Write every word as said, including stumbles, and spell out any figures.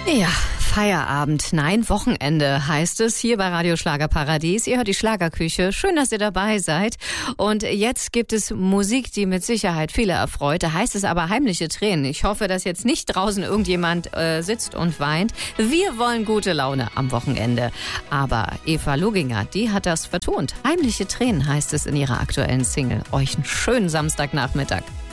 Ja, Feierabend, nein, Wochenende heißt es hier bei Radio Schlagerparadies. Ihr hört die Schlagerküche. Schön, dass ihr dabei seid. Und jetzt gibt es Musik, die mit Sicherheit viele erfreut. Da heißt es aber heimliche Tränen. Ich hoffe, dass jetzt nicht draußen irgendjemand äh, sitzt und weint. Wir wollen gute Laune am Wochenende. Aber Eva Loginger, die hat das vertont. Heimliche Tränen heißt es in ihrer aktuellen Single. Euch einen schönen Samstagnachmittag.